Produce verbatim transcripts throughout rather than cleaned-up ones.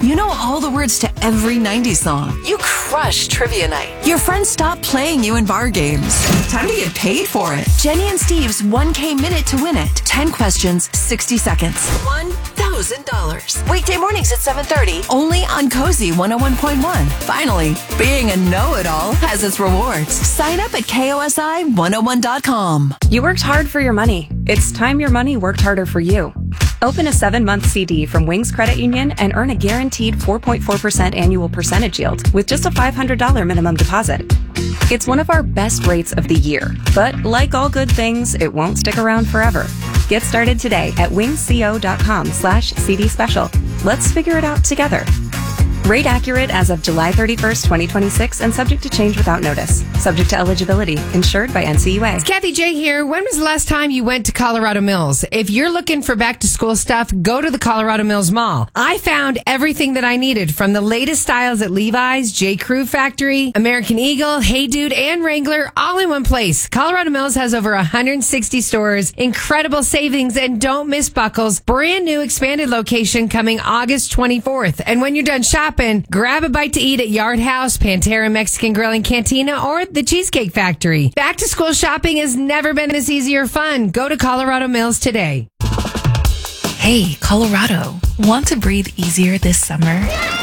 You know all the words to every nineties song. You crush trivia night. Your friends stop playing you in bar games. Time to get paid for it. Jenny and Steve's one K Minute to win it. ten questions, sixty seconds. one thousand dollars. Weekday mornings at seven thirty. Only on Cozy one oh one point one. Finally, being a know-it-all has its rewards. Sign up at K O S I one oh one dot com. You worked hard for your money. It's time your money worked harder for you. Open a seven-month C D from Wings Credit Union and earn a guaranteed four point four percent annual percentage yield with just a five hundred dollars minimum deposit. It's one of our best rates of the year, but like all good things, it won't stick around forever. Get started today at wingsco.com slash CD special. Let's figure it out together. Rate accurate as of July thirty-first, twenty twenty-six, and subject to change without notice. Subject to eligibility. Insured by N C U A. It's Kathy J here. When was the last time you went to Colorado Mills? If you're looking for back-to-school stuff, go to the Colorado Mills Mall. I found everything that I needed, from the latest styles at Levi's, J. Crew Factory, American Eagle, Hey Dude, and Wrangler, all in one place. Colorado Mills has over one hundred sixty stores, incredible savings, and don't miss Buckles' brand new expanded location coming August twenty-fourth. And when you're done shopping, grab a bite to eat at Yard House, Pantera Mexican Grill and Cantina, or the Cheesecake Factory. Back to school shopping has never been this easy or fun. Go to Colorado Mills today. Hey, Colorado. Want to breathe easier this summer?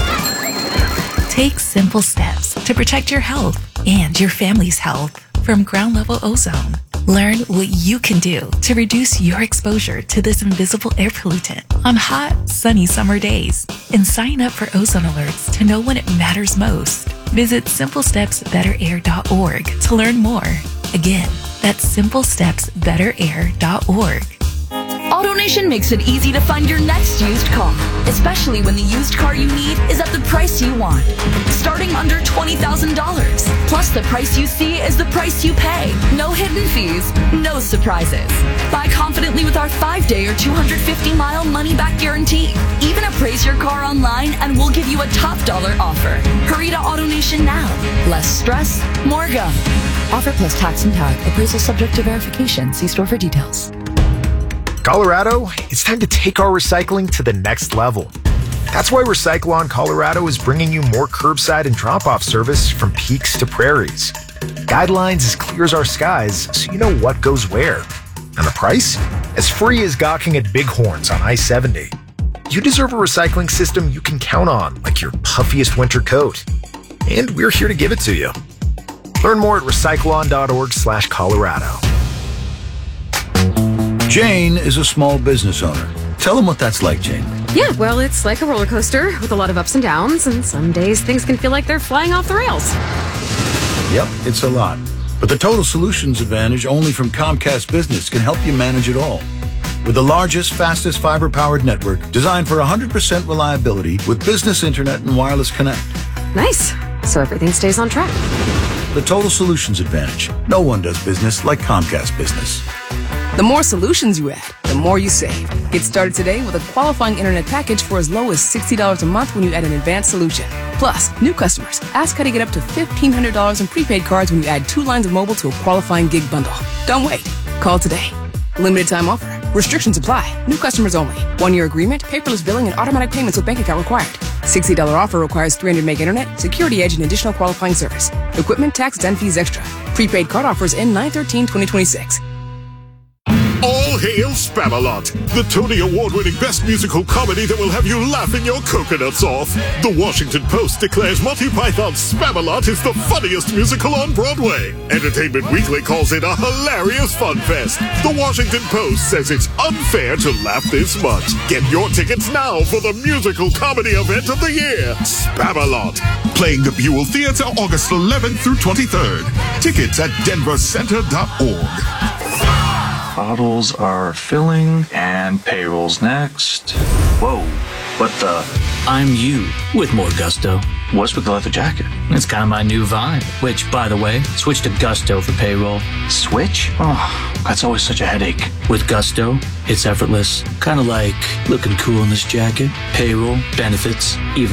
Take simple steps to protect your health and your family's health from ground level ozone. Learn what you can do to reduce your exposure to this invisible air pollutant on hot, sunny summer days. And sign up for ozone alerts to know when it matters most. Visit simple steps better air dot org to learn more. Again, that's simple steps better air dot org. AutoNation makes it easy to find your next used car, especially when the used car you need is at the price you want. Starting under twenty thousand dollars. Plus, the price you see is the price you pay. No hidden fees, no surprises. Buy confidently with our five-day or two hundred fifty mile money-back guarantee. Even appraise your car online and we'll give you a top dollar offer. Hurry to AutoNation now. Less stress, more go. Offer plus tax and tag. Appraisal subject to verification. See store for details. Colorado, it's time to take our recycling to the next level. That's why Recyclon Colorado is bringing you more curbside and drop-off service from peaks to prairies. Guidelines as clear as our skies, so you know what goes where. And the price? As free as gawking at Bighorns on I seventy. You deserve a recycling system you can count on, like your puffiest winter coat. And we're here to give it to you. Learn more at recyclon.org slash Colorado. Jane is a small business owner. Tell them what that's like, Jane. Yeah, well, it's like a roller coaster with a lot of ups and downs, and some days things can feel like they're flying off the rails. Yep, it's a lot. But the Total Solutions Advantage only from Comcast Business can help you manage it all. With the largest, fastest fiber-powered network designed for one hundred percent reliability with business internet and wireless connect. Nice. So everything stays on track. The Total Solutions Advantage. No one does business like Comcast Business. The more solutions you add, the more you save. Get started today with a qualifying internet package for as low as sixty dollars a month when you add an advanced solution. Plus, new customers, ask how to get up to fifteen hundred dollars in prepaid cards when you add two lines of mobile to a qualifying gig bundle. Don't wait. Call today. Limited time offer. Restrictions apply. New customers only. One-year agreement, paperless billing, and automatic payments with bank account required. sixty dollars offer requires three hundred meg internet, security edge, and additional qualifying service. Equipment, tax, and fees extra. Prepaid card offers end nine thirteen twenty twenty-six. All hail Spamalot, the Tony Award-winning best musical comedy that will have you laughing your coconuts off. The Washington Post declares Monty Python's Spamalot is the funniest musical on Broadway. Entertainment Weekly calls it a hilarious fun fest. The Washington Post says it's unfair to laugh this much. Get your tickets now for the musical comedy event of the year, Spamalot. Playing the Buell Theater August eleventh through twenty-third. Tickets at denver center dot org. Bottles are filling, and payroll's next. Whoa, what the? I'm you, with more gusto. What's with the leather jacket? It's kind of my new vibe, which, by the way, switch to Gusto for payroll. Switch? Oh, that's always such a headache. With Gusto, it's effortless. Kind of like looking cool in this jacket, payroll, benefits, even